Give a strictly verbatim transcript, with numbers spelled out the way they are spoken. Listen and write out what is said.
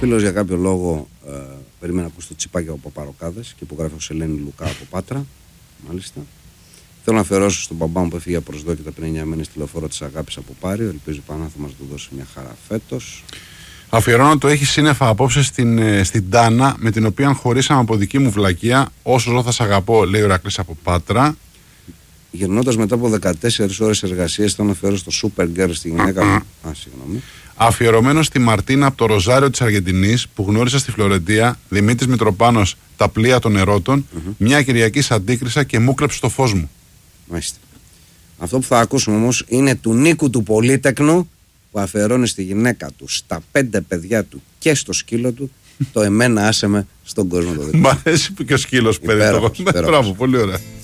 φίλος για κάποιο λόγο ε, περίμενε να ακούσει το τσιπάκι από Παπαροκάδες και που γράφει ο Σελένη Λουκά από Πάτρα. Μάλιστα. Θέλω να αφιερώσω στον μπαμπά μου που έφυγε απροσδόκητα πριν εννιά μήνες τη λεωφόρο της Αγάπης από Πάριο. Ελπίζω πάνω θα μας το δώσει μια χαρά φέτος. Αφιερώνω το έχει σύννεφα απόψε στην, στην Τάνα, με την οποία χωρίσαμε από δική μου βλακεία. Όσο ζω θα σ' αγαπώ, λέει ο Ηρακλής από Πάτρα. Γυρνώντας μετά από δεκατέσσερις ώρες εργασίας, θέλω να αφιερώσω στο Super Girl στη γυναίκα μου. Α, συγγνώμη. Αφιερωμένο στη Μαρτίνα από το Ροζάριο της Αργεντινής που γνώρισα στη Φλωρεντία, Δημήτρης Μητροπάνος, τα πλοία των ερώτων. Mm-hmm. Μια Κυριακή σ' αντίκρισα και μου κλέψε το φως μου. Μάλιστα. Αυτό που θα ακούσουμε όμως είναι του Νίκου του Πολύτεκνου, που αφιερώνει στη γυναίκα του, στα πέντε παιδιά του και στο σκύλο του το εμένα άσε με στον κόσμο το δικό. Μ' αρέσει που και ο σκύλος παιδί. Μπράβο, πολύ ωραία.